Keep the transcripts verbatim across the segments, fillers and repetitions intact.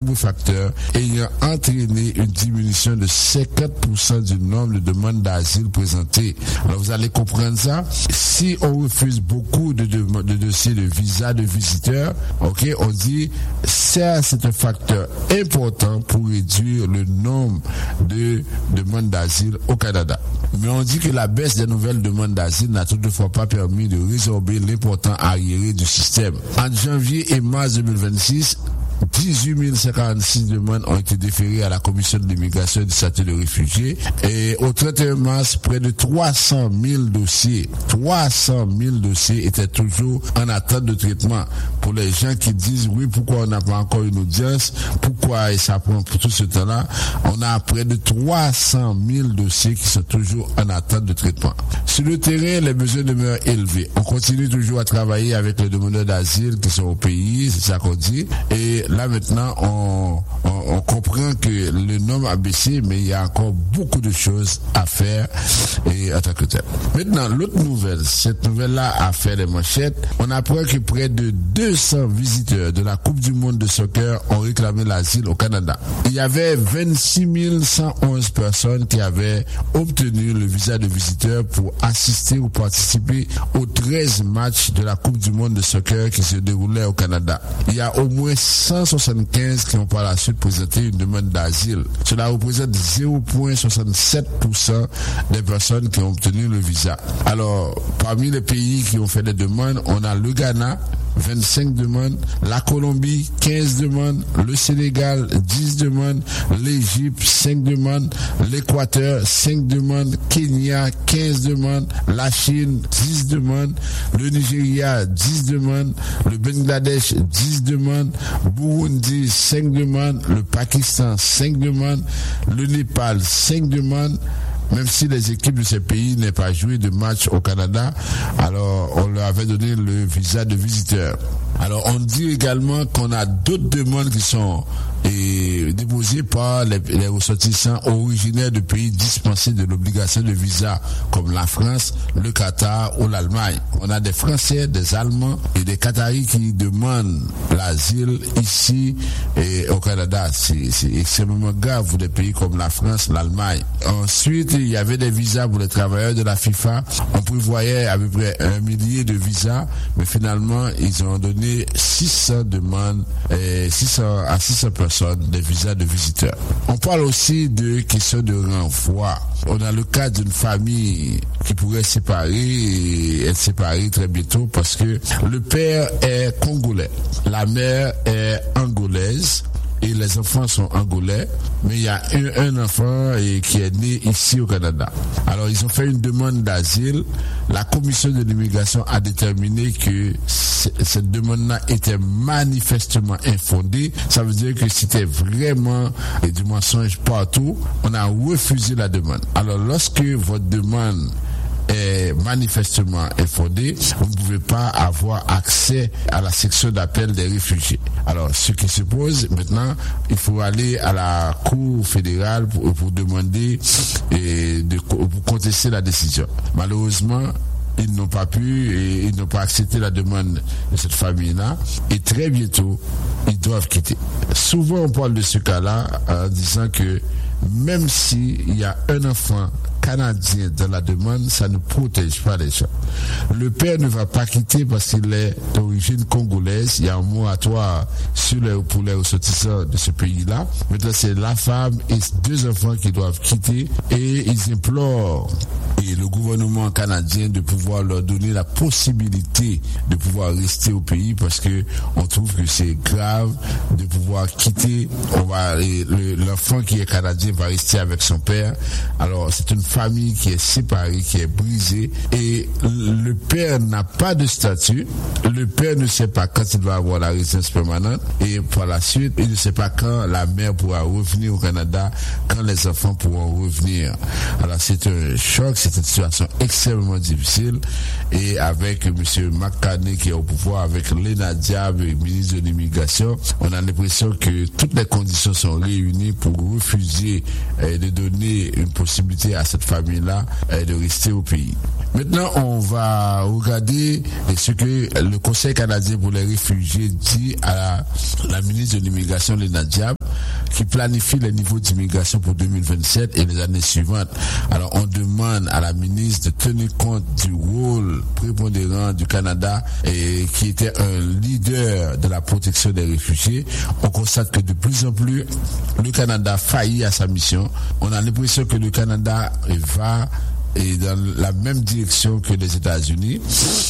nombreux facteurs ayant entraîné une diminution de cinquante pour cent du nombre de demandes d'asile présentées. Alors vous allez comprendre ça. Si on refuse beaucoup de, de, de dossiers de visa de visiteurs, ok, on dit ça c'est un facteur important pour réduire le nombre de demandes d'asile au Canada. Mais on dit que la baisse des nouvelles demandes d'asile n'a toutefois pas permis de résorber l'important arriéré du système. En janvier et mars deux mille vingt-six, dix-huit mille cinquante-six demandes ont été déférées à la Commission de l'immigration et du statut de réfugié. Et au trente et un mars, près de trois cent mille dossiers, trois cent mille dossiers étaient toujours en attente de traitement. Pour les gens qui disent, oui, pourquoi on n'a pas encore une audience, pourquoi et ça prend pour tout ce temps-là, on a près de trois cent mille dossiers qui sont toujours en attente de traitement. Sur le terrain, les besoins demeurent élevés. On continue toujours à travailler avec les demandeurs d'asile qui sont au pays, c'est ça qu'on dit. Et là maintenant, on, on, on comprend que le nombre a baissé, mais il y a encore beaucoup de choses à faire et en tant que tel. Maintenant, l'autre nouvelle, cette nouvelle-là a fait les manchettes. On apprend que près de deux cents visiteurs de la Coupe du monde de soccer ont réclamé l'asile au Canada. Il y avait vingt-six mille cent onze personnes qui avaient obtenu le visa de visiteur pour assister ou participer aux treize matchs de la Coupe du monde de soccer qui se déroulaient au Canada. Il y a au moins cent soixante-quinze qui ont par la suite présenté une demande d'asile. Cela représente zéro virgule soixante-sept pour cent des personnes qui ont obtenu le visa. Alors, parmi les pays qui ont fait des demandes, on a le Ghana, vingt-cinq demandes, la Colombie, quinze demandes, le Sénégal, dix demandes, l'Égypte, cinq demandes, l'Équateur, cinq demandes, Kenya, quinze demandes, la Chine, dix demandes, le Nigeria, dix demandes, le Bangladesh, dix demandes, Burundi, cinq demandes, le Pakistan, cinq demandes, le Népal, cinq demandes. Même si les équipes de ces pays n'aient pas joué de match au Canada, alors on leur avait donné le visa de visiteur. Alors on dit également qu'on a d'autres demandes qui sont et déposées par les, les ressortissants originaires de pays dispensés de l'obligation de visa, comme la France, le Qatar ou l'Allemagne. On a des Français, des Allemands et des Qataris qui demandent l'asile ici et au Canada. C'est, c'est extrêmement grave pour des pays comme la France, l'Allemagne. Ensuite, il y avait des visas pour les travailleurs de la FIFA. On prévoyait à peu près un millier de visas, mais finalement, ils ont donné six cents demandes, et six cents à six cents personnes des visas de visiteurs. On parle aussi de questions de renvoi. On a le cas d'une famille qui pourrait séparer et être séparée très bientôt parce que le père est congolais, la mère est angolaise. Et les enfants sont angolais, mais il y a un, un enfant et, qui est né ici au Canada. Alors ils ont fait une demande d'asile. La commission de l'immigration a déterminé que c- cette demande-là était manifestement infondée. Ça veut dire que c'était vraiment et du mensonge partout. On a refusé la demande. Alors lorsque votre demande est manifestement infondée, vous ne pouvez pas avoir accès à la section d'appel des réfugiés. Alors, ce qui se pose maintenant, il faut aller à la Cour fédérale pour, pour demander et de, pour contester la décision. Malheureusement, ils n'ont pas pu et ils n'ont pas accepté la demande de cette famille-là. Et très bientôt, ils doivent quitter. Souvent, on parle de ce cas-là en disant que même s'il y a un enfant canadien dans la demande, ça ne protège pas les gens. Le père ne va pas quitter parce qu'il est d'origine congolaise. Il y a un moratoire sur les, pour les ressortissants de ce pays-là. Maintenant, c'est la femme et deux enfants qui doivent quitter et ils implorent et le gouvernement canadien de pouvoir leur donner la possibilité de pouvoir rester au pays parce que on trouve que c'est grave de pouvoir quitter. On va, le, l'enfant qui est canadien va rester avec son père. Alors, c'est une famille qui est séparée, qui est brisée et le père n'a pas de statut. Le père ne sait pas quand il va avoir la résidence permanente et par la suite, il ne sait pas quand la mère pourra revenir au Canada, quand les enfants pourront revenir. Alors, c'est un choc, c'est une situation extrêmement difficile et avec M. McCartney qui est au pouvoir, avec Léna Diab, ministre de l'immigration, on a l'impression que toutes les conditions sont réunies pour refuser euh, de donner une possibilité à cette famille-là euh, de rester au pays. Maintenant, on va regarder ce que le Conseil canadien pour les réfugiés dit à la, la ministre de l'immigration, Léna Diab. qui planifie les niveaux d'immigration pour deux mille vingt-sept et les années suivantes. Alors on demande à la ministre de tenir compte du rôle prépondérant du Canada et qui était un leader de la protection des réfugiés. On constate que de plus en plus le Canada faillit à sa mission. On a l'impression que le Canada va et dans la même direction que les États-Unis.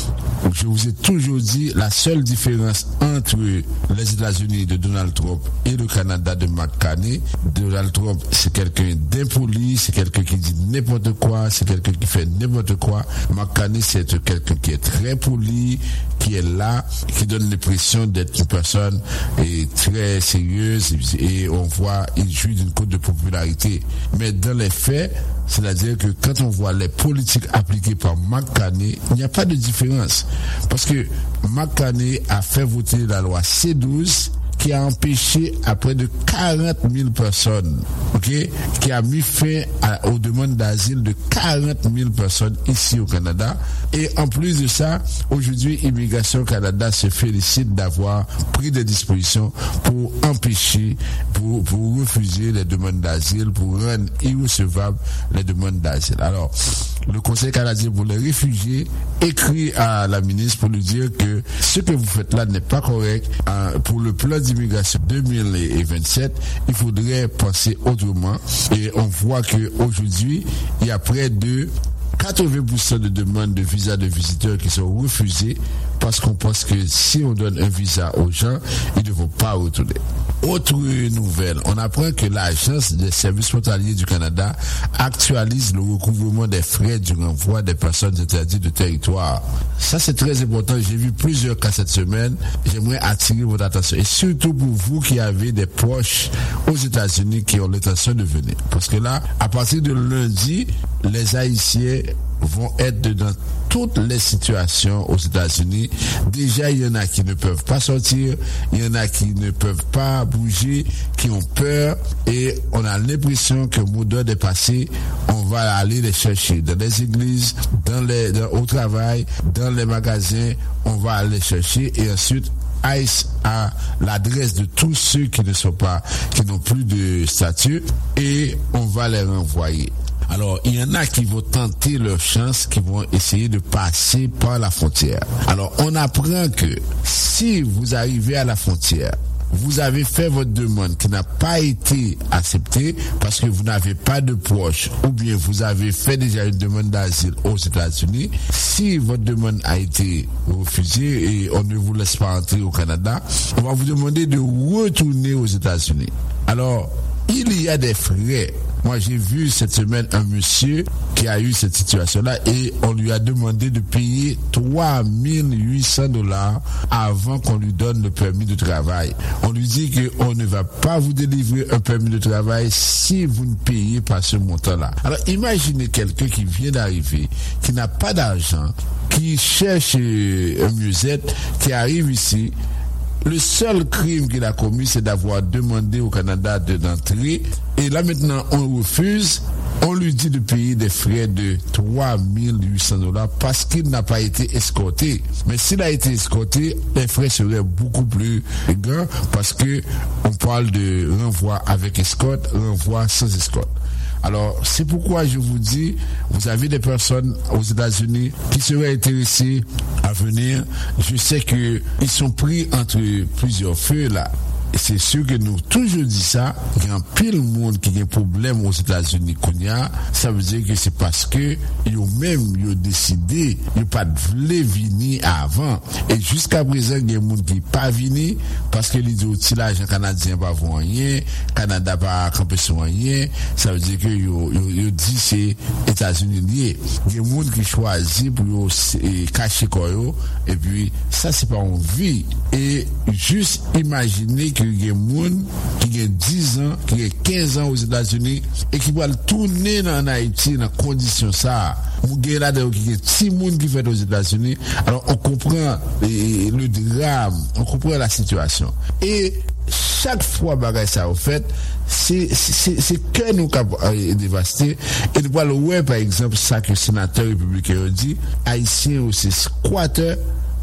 Je vous ai toujours dit, la seule différence entre les États-Unis de Donald Trump et le Canada de Mark Carney, Donald Trump, c'est quelqu'un d'impoli, c'est quelqu'un qui dit n'importe quoi, c'est quelqu'un qui fait n'importe quoi. Mark Carney, c'est quelqu'un qui est très poli, qui est là, qui donne l'impression d'être une personne et très sérieuse, et on voit, il jouit d'une cote de popularité. Mais dans les faits, c'est-à-dire que quand on voit les politiques appliquées par Mark Carney, il n'y a pas de différence. Parce que Mark Carney a fait voter la loi C douze qui a empêché à près de quarante mille personnes, ok, qui a mis fin à, aux demandes d'asile de quarante mille personnes ici au Canada. Et en plus de ça, aujourd'hui, Immigration Canada se félicite d'avoir pris des dispositions pour empêcher, pour, pour refuser les demandes d'asile, pour rendre irrecevables les demandes d'asile. Alors, le Conseil canadien pour les réfugiés écrit à la ministre pour lui dire que ce que vous faites là n'est pas correct. Hein, pour le plan d'immigration deux mille vingt-sept, il faudrait penser autrement. Et on voit qu'aujourd'hui, il y a près de quatre-vingts pour cent de demandes de visa de visiteurs qui sont refusées parce qu'on pense que si on donne un visa aux gens, ils ne vont pas retourner. Autre nouvelle, on apprend que l'Agence des services frontaliers du Canada actualise le recouvrement des frais du renvoi des personnes interdites de territoire. Ça, c'est très important. J'ai vu plusieurs cas cette semaine. J'aimerais attirer votre attention. Et surtout pour vous qui avez des proches aux États-Unis qui ont l'intention de venir. Parce que là, à partir de lundi, les Haïtiens vont être dans toutes les situations aux États-Unis. Déjà, il y en a qui ne peuvent pas sortir, il y en a qui ne peuvent pas bouger, qui ont peur, et on a l'impression que mot d'ordre est passé, on va aller les chercher dans les églises, dans les, dans, au travail, dans les magasins, on va aller les chercher, et ensuite ICE a l'adresse de tous ceux qui ne sont pas, qui n'ont plus de statut, et on va les renvoyer. Alors, il y en a qui vont tenter leur chance, qui vont essayer de passer par la frontière. Alors, on apprend que si vous arrivez à la frontière, vous avez fait votre demande qui n'a pas été acceptée parce que vous n'avez pas de proche, ou bien vous avez fait déjà une demande d'asile aux États-Unis, si votre demande a été refusée et on ne vous laisse pas entrer au Canada, on va vous demander de retourner aux États-Unis. Alors, il y a des frais. Moi, j'ai vu cette semaine un monsieur qui a eu cette situation-là et on lui a demandé de payer trois mille huit cents dollars avant qu'on lui donne le permis de travail. On lui dit qu'on ne va pas vous délivrer un permis de travail si vous ne payez pas ce montant-là. Alors, imaginez quelqu'un qui vient d'arriver, qui n'a pas d'argent, qui cherche un mieux-être, qui arrive ici. Le seul crime qu'il a commis, c'est d'avoir demandé au Canada de, d'entrer. Et là, maintenant, on refuse. On lui dit de payer des frais de trois mille huit cents dollars parce qu'il n'a pas été escorté. Mais s'il a été escorté, les frais seraient beaucoup plus grands parce que on parle de renvoi avec escorte, renvoi sans escorte. Alors, c'est pourquoi je vous dis, vous avez des personnes aux États-Unis qui seraient intéressées à venir. Je sais qu'ils sont pris entre plusieurs feux là. Et c'est sûr que nous toujours dit ça, il y a un pile monde qui a un problème aux États-Unis qu'on y a, ça veut dire que c'est parce que ils ont même ils ont décidé, ils n'ont pas voulu venir avant. Et jusqu'à présent, il y a des monde qui pas venir parce que les outils l'argent canadien pas voir rien, Canada pas camper sur rien, ça veut dire que ils ils dit c'est États-Unis liés. Il y a des monde qui choisit pour cacher quoi et puis ça c'est pas envie. Et juste imaginer qu'il y a des gens qui ont dix ans, qui ont quinze ans aux États-Unis et qui vont tourner en Haïti dans condition ça. Vous avez là des petits gens qui fait aux États-Unis. Alors on comprend le drame, on comprend la situation. Et chaque fois bagay ça au fait, c'est c'est c'est que nous cap dévasté et nous parlons ouais par exemple ça que le sénateur républicain dit, haïtien aussi squatter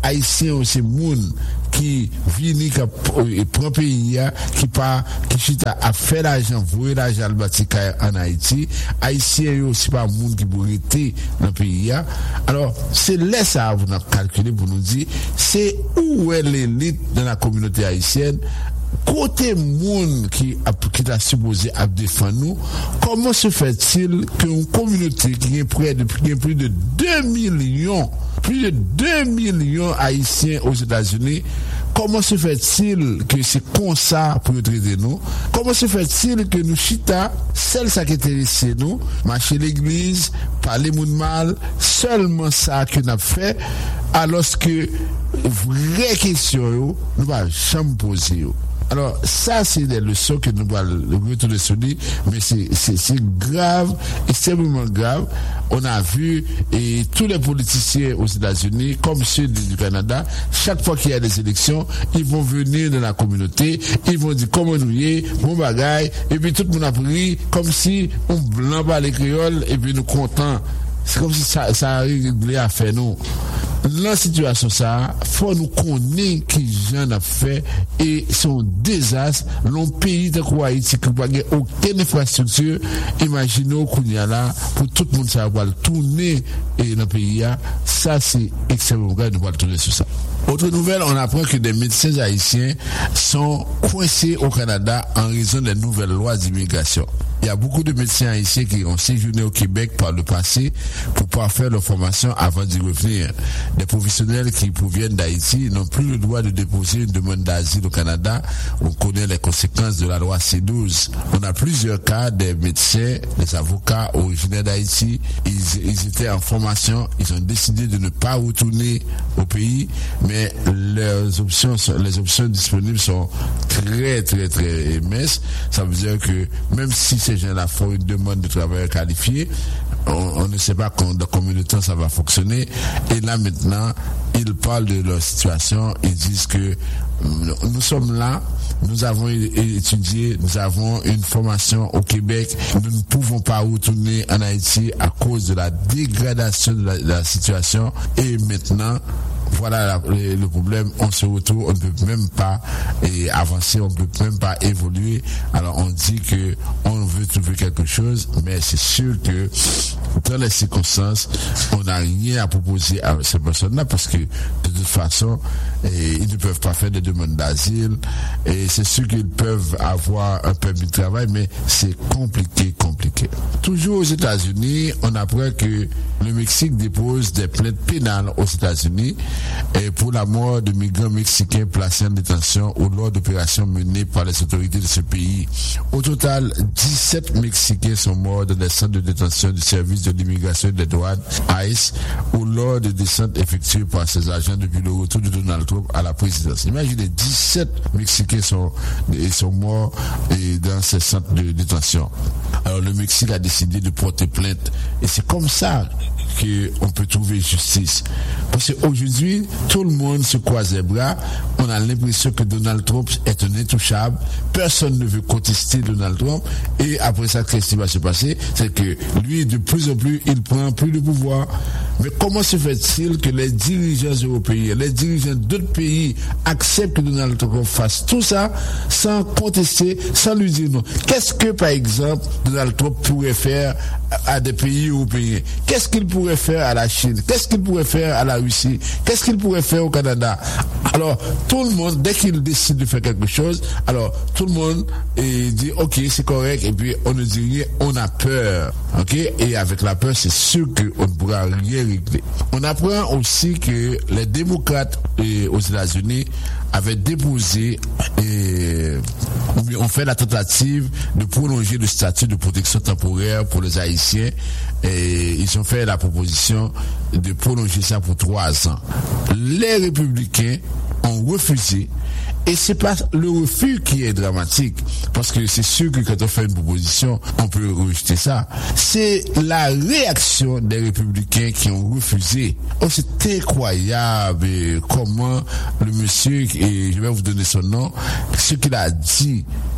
haïtien c'est moun qui vini qui prend pays qui pas qui chita a fait l'argent voyer l'argent le bâti en Haïti. Haïtien aussi pas moun qui pour rester dans pays. Alors c'est là ça vous nous calculer pour nous dire c'est où est l'élite dans la communauté haïtienne. Côté monde qui a qui a supposé à défendre nous, comment se fait-il qu'une communauté qui est près de qui est plus de deux millions, plus de deux millions haïtiens aux États-Unis, comment se fait-il que c'est comme ça pour traiter nous? Comment se fait-il que nous chita, celle ça qui intéresse nous, marcher l'église, parler moun mal, seulement ça que nous avons fait, alors que vraie question nous va jamais poser. Alors, ça, c'est des leçons que nous allons retourner sur lui, mais c'est, c'est, c'est grave, extrêmement grave. On a vu, et tous les politiciens aux États-Unis, comme ceux du Canada, chaque fois qu'il y a des élections, ils vont venir dans la communauté, ils vont dire comment nous y est, bon bagaille, et puis tout le monde a pris, comme si on blanc pas les créoles, et puis nous contents. C'est comme si ça, ça a réglé à faire nous. La situation ça, faut nous connaître qui j'en a fait et son désastre, l'on pays de quoi Haïti qui n'a aucune infrastructure, imaginez qu'on y a là, pour tout le monde ça va tourner et dans le pays, ça c'est extrêmement grave, nous allons tourner sur ça. Autre nouvelle, on apprend que des médecins haïtiens sont coincés au Canada en raison des nouvelles lois d'immigration. Il y a beaucoup de médecins haïtiens qui ont séjourné au Québec par le passé pour pouvoir faire leur formation avant d'y revenir. Des professionnels qui proviennent d'Haïti n'ont plus le droit de déposer une demande d'asile au Canada. On connaît les conséquences de la loi C douze. On a plusieurs cas des médecins, des avocats originaires d'Haïti. Ils, ils étaient en formation, ils ont décidé de ne pas retourner au pays, mais leurs options, les options disponibles sont très, très, très minces. Ça veut dire que même si ces gens-là font une demande de travailleurs qualifiés, on, on ne sait pas dans combien de temps ça va fonctionner. Et là maintenant, ils parlent de leur situation, ils disent que nous sommes là, nous avons étudié, nous avons une formation au Québec, nous ne pouvons pas retourner en Haïti à cause de la dégradation de la, de la situation. Et maintenant, voilà la, le, le problème, on se retrouve, on ne peut même pas et avancer, on ne peut même pas évoluer. Alors on dit que on veut trouver quelque chose, mais c'est sûr que dans les circonstances, on n'a rien à proposer à ces personnes-là parce que de toute façon, et, ils ne peuvent pas faire des demandes d'asile et c'est sûr qu'ils peuvent avoir un permis de travail, mais c'est compliqué, compliqué. Toujours aux États-Unis, on apprend que le Mexique dépose des plaintes pénales aux États-Unis et pour la mort de migrants mexicains placés en détention ou lors d'opérations menées par les autorités de ce pays. Au total, dix-sept Mexicains sont morts dans des centres de détention du service de l'immigration et des douanes, I C E, ou lors de descentes effectuées par ces agents depuis le retour de Donald Trump à la présidence. Imaginez, dix-sept Mexicains sont, sont morts et dans ces centres de détention. Alors le Mexique a décidé de porter plainte et c'est comme ça qu'on peut trouver justice. Parce qu'aujourd'hui, tout le monde se croise les bras. On a l'impression que Donald Trump est un intouchable. Personne ne veut contester Donald Trump. Et après ça, qu'est-ce qui va se passer? C'est que lui, de plus en plus, il prend plus de pouvoir. Mais comment se fait-il que les dirigeants européens, les dirigeants d'autres pays acceptent que Donald Trump fasse tout ça sans contester, sans lui dire non? Qu'est-ce que, par exemple, Donald Trump pourrait faire à des pays européens? Qu'est-ce qu'il pourrait faire à la Chine? Qu'est-ce qu'il pourrait faire à la Russie? Qu'est-ce qu'il pourrait faire au Canada? Alors, tout le monde, dès qu'il décide de faire quelque chose, alors, tout le monde eh, dit, ok, c'est correct, et puis on ne dit rien, on a peur. Ok? Et avec la peur, c'est sûr qu'on ne pourra rien régler. On apprend aussi que les démocrates eh, aux États-Unis avaient déposé et ont fait la tentative de prolonger le statut de protection temporaire pour les Haïtiens et ils ont fait la proposition de prolonger ça pour trois ans. Les républicains ont refusé. Et c'est pas le refus qui est dramatique, parce que c'est sûr que quand on fait une proposition, on peut rejeter ça. C'est la réaction des républicains qui ont refusé. Oh, c'est incroyable comment le monsieur, et je vais vous donner son nom, ce qu'il a dit,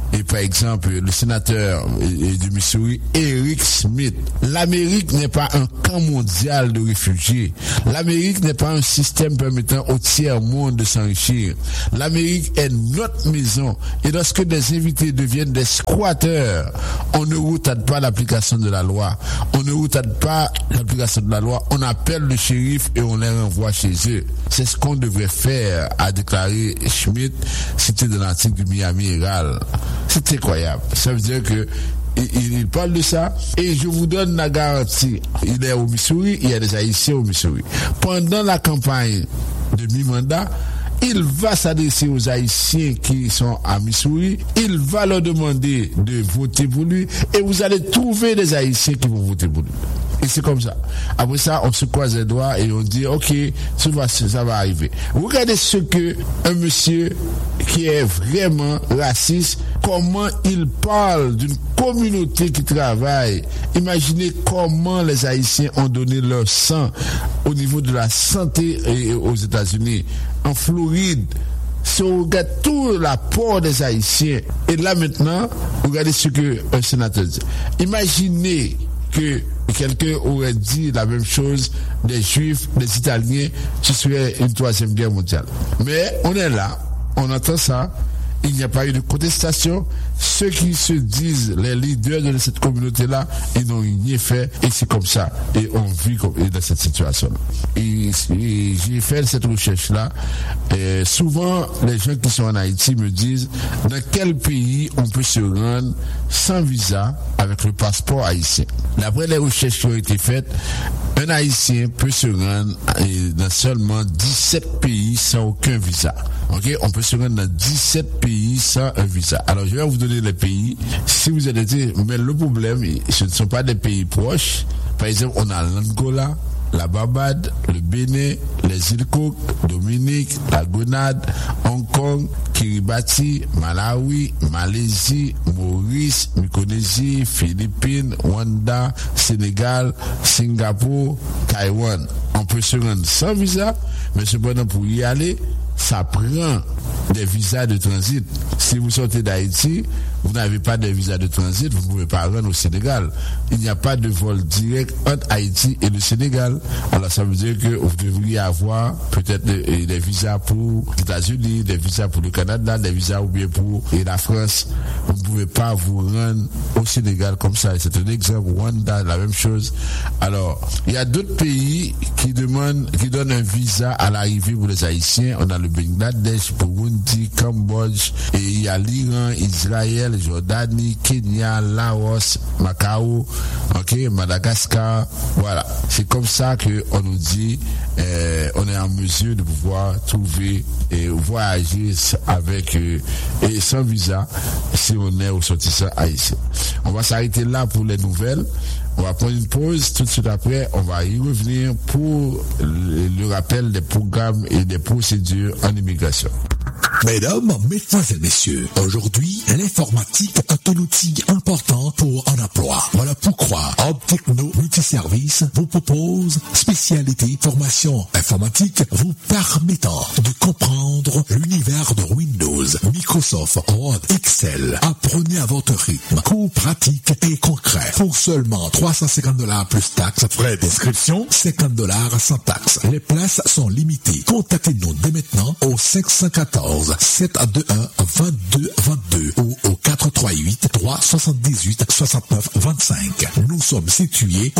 et par exemple le sénateur du Missouri, Eric Smith. L'Amérique n'est pas un camp mondial de réfugiés. L'Amérique n'est pas un système permettant au tiers-monde de s'enrichir. L'Amérique est notre maison. Et lorsque des invités deviennent des squatteurs, on ne retarde pas l'application de la loi. On ne retarde pas l'application de la loi. On appelle le shérif et on les renvoie chez eux. C'est ce qu'on devrait faire, a déclaré Schmidt, cité dans l'article du Miami Herald. C'est incroyable. Ça veut dire que il, il parle de ça et je vous donne la garantie. Il est au Missouri, il y a des Haïtiens au Missouri. Pendant la campagne de mi-mandat, il va s'adresser aux Haïtiens qui sont à Missouri, il va leur demander de voter pour lui et vous allez trouver des Haïtiens qui vont voter pour lui. Et c'est comme ça. Après ça, on se croise les doigts et on dit, ok, ça va, ça va arriver. Regardez ce que un monsieur qui est vraiment raciste, comment il parle d'une communauté qui travaille. Imaginez comment les Haïtiens ont donné leur sang au niveau de la santé aux États-Unis. En Floride, si on regarde tout l'apport des Haïtiens, et là maintenant, regardez ce que un sénateur dit. Imaginez que quelqu'un aurait dit la même chose des Juifs, des Italiens, ce serait une troisième guerre mondiale. Mais on est là, on entend ça, il n'y a pas eu de contestation. Ceux qui se disent les leaders de cette communauté-là, ils n'ont rien fait et c'est comme ça. Et on vit comme, et dans cette situation. Et, et j'ai fait cette recherche-là. Et souvent, les gens qui sont en Haïti me disent dans quel pays on peut se rendre sans visa avec le passeport haïtien. D'après les recherches qui ont été faites, un Haïtien peut se rendre dans seulement dix-sept pays sans aucun visa. Ok, on peut se rendre dans dix-sept pays sans un visa. Alors, je vais vous donner les pays. Si vous êtes été, mais le problème, ce ne sont pas des pays proches. Par exemple, on a l'Angola, la Barbade, le Bénin, les îles Cook, Dominique, la Grenade, Hong Kong, Kiribati, Malawi, Malaisie, Maurice, Micronésie, Philippines, Rwanda, Sénégal, Singapour, Taïwan. On peut se rendre sans visa, mais cependant pour y aller, ça prend des visas de transit. Si vous sortez d'Haïti, vous n'avez pas de visa de transit, vous ne pouvez pas rentrer au Sénégal. Il n'y a pas de vol direct entre Haïti et le Sénégal. Alors ça veut dire que vous devriez avoir peut-être des, des visas pour les États-Unis, des visas pour le Canada, des visas ou bien pour et la France. Vous ne pouvez pas vous rendre au Sénégal comme ça. C'est un exemple. Rwanda, la même chose. Alors, il y a d'autres pays qui demandent, qui donnent un visa à l'arrivée pour les Haïtiens. On a le Bangladesh, Burundi, Cambodge, et il y a l'Iran, Israël, Jordanie, Kenya, Laos, Macao, ok, Madagascar. Voilà. C'est comme ça que on nous dit, euh, on est en mesure de pouvoir trouver et voyager avec euh, et sans visa si on est ressortissant haïtien. On va s'arrêter là pour les nouvelles. On va prendre une pause. Tout de suite après, on va y revenir pour le, le rappel des programmes et des procédures en immigration. Mesdames, mesdemoiselles, messieurs, aujourd'hui, l'informatique est un outil important pour un emploi. Voilà pourquoi Hub Techno Multiservice vous propose spécialité formation informatique vous permettant de comprendre l'univers de Windows, Microsoft, Word, Excel. Apprenez à votre rythme, cours pratiques et concrets pour seulement trois cent cinquante dollars plus taxes, frais d'inscription, cinquante dollars sans taxes. Les places sont limitées. Contactez-nous dès maintenant au cinq un quatre, sept deux un, deux deux deux deux ou au quatre trois huit, trois sept huit, six neuf deux cinq. Nous sommes situés